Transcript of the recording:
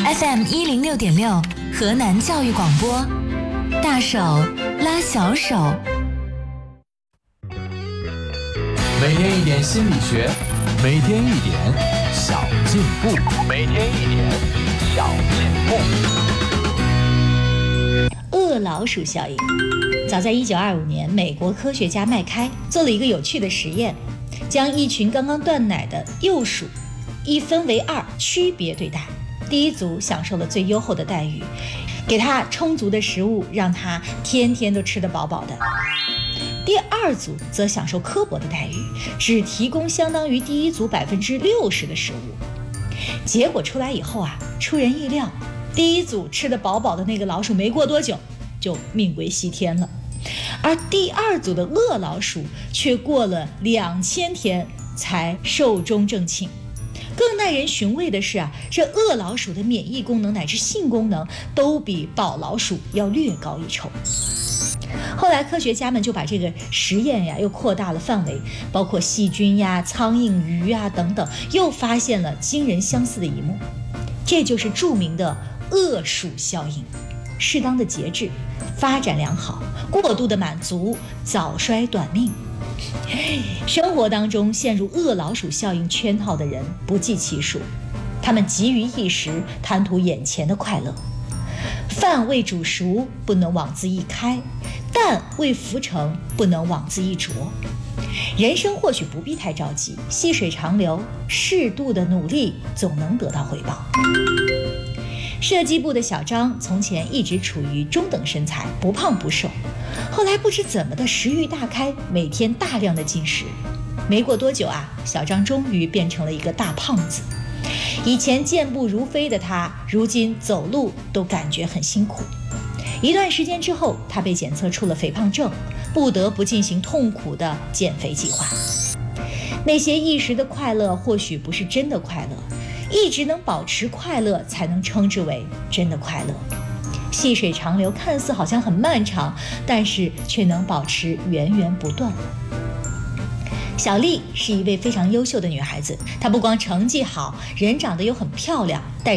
FM106.6河南教育广播，大手拉小手。 每天一点心理学，每天一点小进步，每天一点小进步。 饿老鼠效应，早在1925年，美国科学家麦开做了一个有趣的实验，将一群刚刚断奶的幼鼠一分为二，区别对待。第一组享受了最优厚的待遇，给它充足的食物，让它天天都吃得饱饱的。第二组则享受刻薄的待遇，只提供相当于第一组60%的食物。结果出来以后出人意料，第一组吃得饱饱的那个老鼠没过多久就命归西天了，而第二组的饿老鼠却过了2000天才寿终正寝。更耐人寻味的是这饿老鼠的免疫功能乃至性功能都比饱老鼠要略高一筹。后来科学家们就把这个实验又扩大了范围，包括细菌苍蝇、鱼等等，又发现了惊人相似的一幕。这就是著名的饿鼠效应。适当的节制，发展良好；过度的满足，早衰短命。生活当中陷入饿老鼠效应圈套的人不计其数，他们急于一时，贪图眼前的快乐。饭未煮熟，不能妄自一开；蛋未孵成，不能妄自一啄。人生或许不必太着急，细水长流，适度的努力总能得到回报。设计部的小张从前一直处于中等身材，不胖不瘦，后来不知怎么的食欲大开，每天大量的进食。没过多久小张终于变成了一个大胖子。以前健步如飞的他，如今走路都感觉很辛苦。一段时间之后，他被检测出了肥胖症，不得不进行痛苦的减肥计划。那些一时的快乐或许不是真的快乐，一直能保持快乐才能称之为真的快乐。细水长流看似好像很漫长，但是却能保持源源不断。小丽是一位非常优秀的女孩子，她不光成绩好，人长得又很漂亮，